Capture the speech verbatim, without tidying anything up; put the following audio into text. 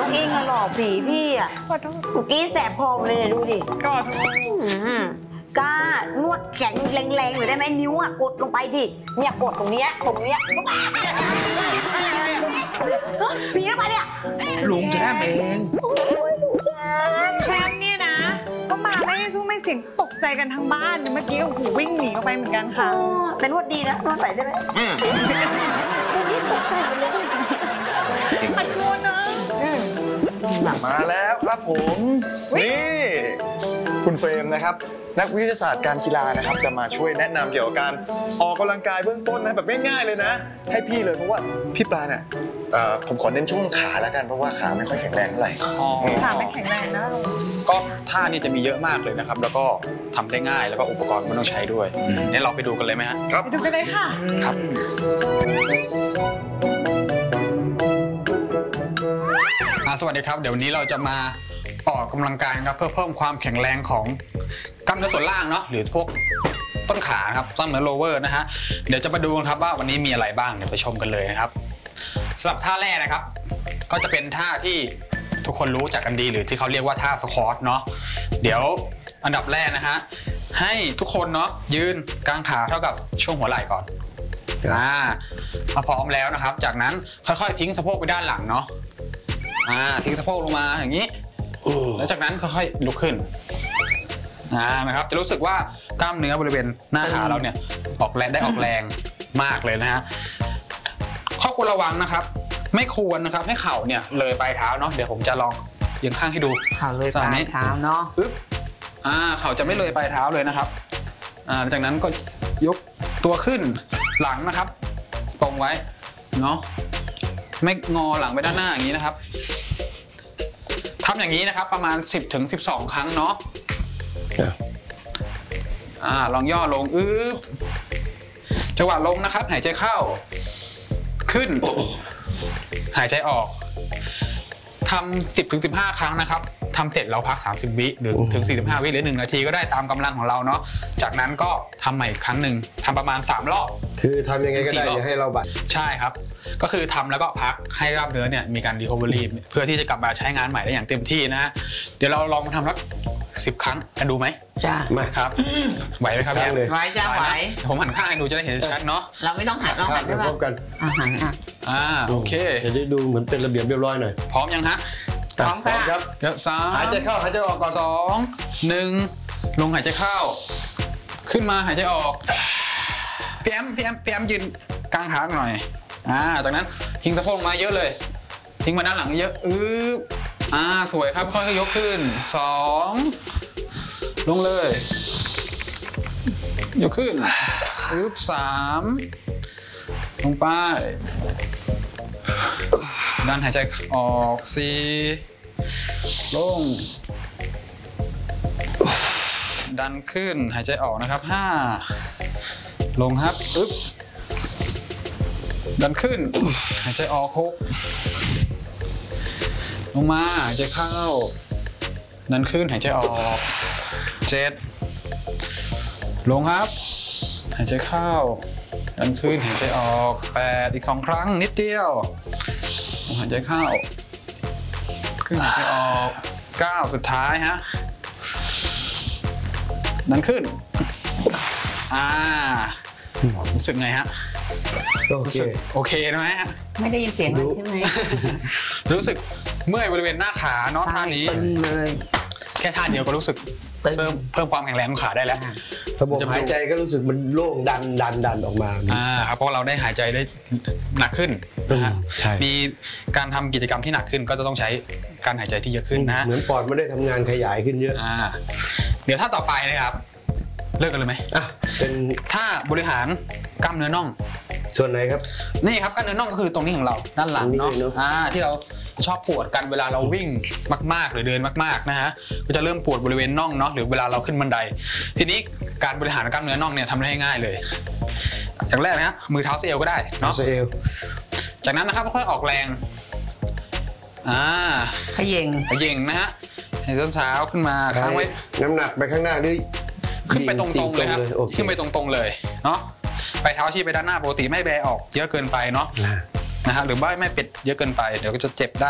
น้องอิงอะหลอกผีพี่อะเมื่อกี้แสบคอเลยเนี่ยดูดิกอดกล้านวดแข็งแรงๆหน่อยได้ไหมนิ้วอะกดลงไปดิเนี่ยกดตรงเนี้ยตรงเนี้ยผีอะไรเนี่ยลุงแช่เองแชมป์เนี่ยนะก็มาไม่ให้สู้ไม่เสียงตกใจกันทั้งบ้านเมื่อกี้โอ้โหวิ่งหนีออกไปเหมือนกันค่ะแต่นวดดีนะนวดไปได้ไหมตกใจหมดเลยอัดโทษนะมาแล้วครับผมนี่คุณเฟรมนะครับนักวิทยาศาสตร์การกีฬานะครับจะมาช่วยแนะนำเกี่ยวกับการออกกำลังกายเบื้องต้นนะแบบง่ายๆเลยนะให้พี่เลยเพราะว่าพี่ปลาเนี่ยผมขอเน้นช่วงขาแล้วกันเพราะว่าขาไม่ค่อยแข็งแรงเท่าไหร่ขาไม่แข็งแรงนะก็ท่านี่จะมีเยอะมากเลยนะครับแล้วก็ทำได้ง่ายแล้วก็อุปกรณ์ไม่ต้องใช้ด้วยงั้นเราไปดูกันเลยไหมฮะครับไปดูกันเลยค่ะครับสวัสดีครับเดี๋ยววันนี้เราจะมาออกกำลังกายครับเพื่อเพิ่มความแข็งแรงของกล้ามเนื้อส่วนล่างเนาะหรือพวกต้นขาครับกล้ามเนื้อโลเวอร์นะฮะเดี๋ยวจะมาดูกันครับว่าวันนี้มีอะไรบ้างเดี๋ยวไปชมกันเลยนะครับสำหรับท่าแรกนะครับก็จะเป็นท่าที่ทุกคนรู้จักกันดีหรือที่เขาเรียกว่าท่าสควอตเนาะเดี๋ยวอันดับแรกนะฮะให้ทุกคนเนาะยืนกางขาเท่ากับช่วงหัวไหล่ก่อนอ่าพอพร้อมแล้วนะครับจากนั้นค่อยๆทิ้งสะโพกไปด้านหลังเนาะอ่าทิ้งสะโพกลงมาอย่างนี้แล้วจากนั้นค่อยๆลุกขึ้นอ่านะครับจะรู้สึกว่ากล้ามเนื้อบริเวณหน้าขาเราเนี่ยออกแรงได้ออกแรงมากเลยนะฮะข้อควรระวังนะครับไม่ควรนะครับให้เข่าเนี่ยเลยปลายเท้าเนาะเดี๋ยวผมจะลองเอียงข้างให้ดูเข่าเลยปลายเท้าเนาะปึ๊บอ่าเข่าจะไม่เลยปลายเท้าเลยนะครับอ่าจากนั้นก็ยกตัวขึ้นหลังนะครับตรงไว้เนาะไม่งอหลังไปด้านหน้าอย่างนี้นะครับทำอย่างนี้นะครับประมาณ สิบถึงสิบสอง ครั้งเนาะอ่าลองย่อลงอึ๊บจังหวะลงนะครับหายใจเข้าขึ้นหายใจออกทำ สิบถึงสิบห้า ครั้งนะครับทำเสร็จเราพักสามสิบวิหรือถึงสี่สิบห้าวิหรือหนึ่งนาทีก็ได้ตามกำลังของเราเนาะจากนั้นก็ทำใหม่อีกครั้งหนึ่งทำประมาณสามรอบคือทำยังไงก็ได้อย่าให้เราบาดใช่ครับก็คือทำแล้วก็พักให้กล้ามเนื้อเนี่ยมีการรีคอเวอรี่เพื่อที่จะกลับมาใช้งานใหม่ได้อย่างเต็มที่นะฮะเดี๋ยวเราลองมาทำสักสิบครั้งกันดูไหมจ้าไม่ครับไหวไหมครับเลยไหวจ้าไหวผมหันข้างให้ดูจะได้เห็นชัดเนาะเราไม่ต้องหันต้องหันด้วยกันอ่าหันอ่ะอ่าโอเคจะได้ดูเหมือนเป็นระเบียบเรียบร้อยหน่อยพร้อมยังฮะพร้อมครับเดี๋ยวสามหายใจเข้าหายใจออกก่อนสองหนึ่งลงหายใจเข้าขึ้นมาหายใจออกพี่แอมพี่แอมพี่แอมยืนกลางขาหน่อยอ่าจากนั้นทิ้งสะโพกมาเยอะเลยทิ้งมาด้านหลังเยอะอื้ออ่าสวยครับค่อยๆยกขึ้นสองลงเลยยกขึ้นอื้อสามลงไปดันหายใจออกสี่ลงดันขึ้นหายใจออกนะครับห้าลงครับอึ๊บดันขึ้นหายใจออกหกลงมาหายใจเข้าดันขึ้นหายใจออกเจ็ดลงครับหายใจเข้าดันขึ้นหายใจออกแปดอีกสองครั้งนิดเดียวหายใจเข้าขึ้นหายใจออกเก้าสุดท้ายฮะดันขึ้นอ่ารู้สึกไงฮะโอเคโอเคไหมฮะไม่ได้ยินเสียงเลยใช่ไหมรู้สึกเมื่อยบริเวณหน้าขาเนาะท่านี้ตึงเลยแค่ท่าเดียวก็รู้สึกเพิ่มเพิ่มความแข็งแรงของขาได้แล้วระบบหายใจก็รู้สึกมันโล่งดันดันดันออกมาอ่าครับเพราะเราได้หายใจได้หนักขึ้นนะฮะมีการทำกิจกรรมที่หนักขึ้นก็จะต้องใช้การหายใจที่เยอะขึ้นนะเหมือนปอดไม่ได้ทำงานขยายขึ้นเยอะอ่าเดี๋ยวท่าต่อไปนะครับเลิกกันเลยไหมอ่ะเป็นท่าบริหารกล้ามเนื้อน่องส่วนไหนครับนี่ครับกล้ามเนื้อน่องก็คือตรงนี้ของเราด้านหลังเนาะอ่าที่เราชอบปวดกันเวลาเราวิ่งมากๆหรือเดินมากๆนะฮะก็จะเริ่มปวดบริเวณน่องเนาะหรือเวลาเราขึ้นบันไดทีนี้การบริหารกล้ามเนื้อน่องเนี่ยทำได้ง่ายเลยอย่างแรกนะมือเท้าเอวก็ได้เนาะเอวจากนั้นนะครับค่อยๆออกแรงอ่าขย่งขย่งนะฮะให้ต้นเท้าขึ้นมาค้างไว้น้ำหนักไปข้างหน้าด้วยขึ้นไปตรงๆเลยครับขึ้นไปตรงๆเลยเนาะไปเท้าชี้ไปด้านหน้าปกติไม่แบออกเยอะเกินไปเนาะนะฮะหรือว่าไม่เป็ดเยอะเกินไปเดี๋ยวก็จะเจ็บได้